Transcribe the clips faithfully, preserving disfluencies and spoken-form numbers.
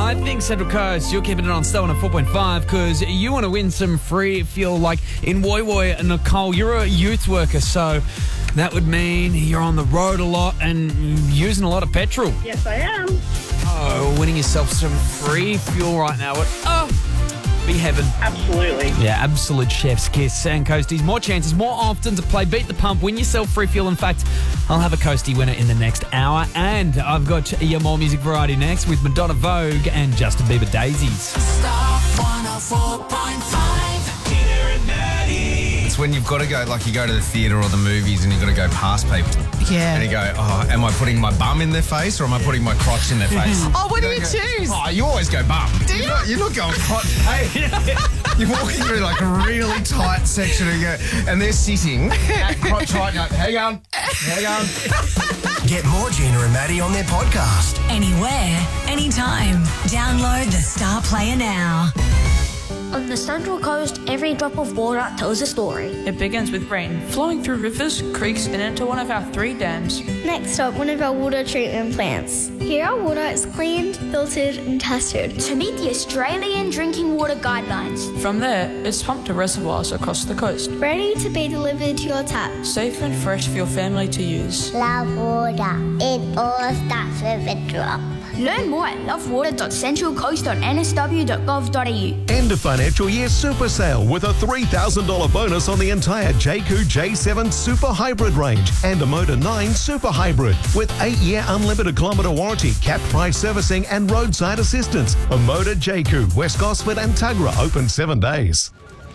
I think Central Coast, you're keeping it on Star one oh four point five because you want to win some free fuel. Like in Woy Woy, Nicole, you're a youth worker, so that would mean you're on the road a lot and using a lot of petrol. Yes, I am. Oh, winning yourself some free fuel right now would oh, be heaven. Absolutely. Yeah, absolute chef's kiss. And Coasties, more chances, more often to play Beat the Pump, win yourself free fuel. In fact, I'll have a Coastie winner in the next hour. And I've got your more music variety next with Madonna Vogue and Justin Bieber Daisies. Star one oh four point five. Dinner and Maddie. It's when you've got to go, like you go to the theatre or the movies and you've got to go past people. Yeah. And you go, oh, am I putting my bum in their face or am I putting my crotch in their face? Oh, what do you go, choose? Oh, you always go bum. Do you're you? Not, you're not going crotch. Hey, you're walking through like a really tight section and, you go, and they're sitting at crotch height. Go, hang on, hang on. Get more Gina and Maddie on their podcast. Anywhere, anytime. Download the Star Player now. On the Central Coast, every drop of water tells a story. It begins with rain flowing through rivers, creeks, and into one of our three dams. Next up, one of our water treatment plants. Here our water is cleaned, filtered and tested to meet the Australian Drinking Water Guidelines. From there, it's pumped to reservoirs across the coast, ready to be delivered to your tap. Safe and fresh for your family to use. Love water. It all starts with a drop. Learn more at love water dot central coast dot n s w dot gov dot a u. End of financial year super sale with a three thousand dollars bonus on the entire J Q J seven Super Hybrid range and a Motor nine Super Hybrid with eight-year unlimited kilometre warranty, capped price servicing and roadside assistance. A Motor J Q, West Gosford and Tuggerah, open seven days.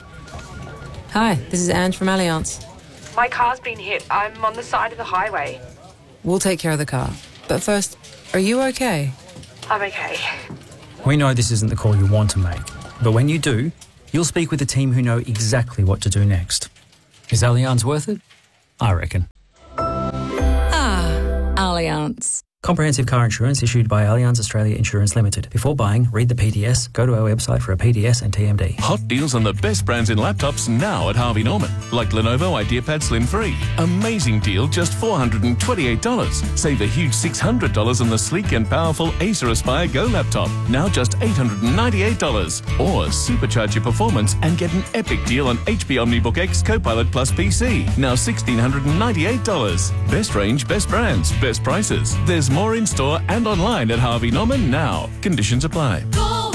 Hi, this is Ange from Allianz. My car's been hit. I'm on the side of the highway. We'll take care of the car. But first, are you okay? I'm okay. We know this isn't the call you want to make, but when you do, you'll speak with a team who know exactly what to do next. Is Allianz worth it? I reckon. Ah, Allianz. Comprehensive car insurance issued by Allianz Australia Insurance Limited. Before buying, read the P D S, go to our website for a P D S and T M D. Hot deals on the best brands in laptops now at Harvey Norman. Like Lenovo IdeaPad Slim three. Amazing deal, just four hundred twenty-eight dollars. Save a huge six hundred dollars on the sleek and powerful Acer Aspire Go laptop. Now just eight hundred ninety-eight dollars. Or supercharge your performance and get an epic deal on H P OmniBook X Copilot Plus P C. Now one thousand six hundred ninety-eight dollars. Best range, best brands, best prices. There's more in store and online at Harvey Norman now. Conditions apply.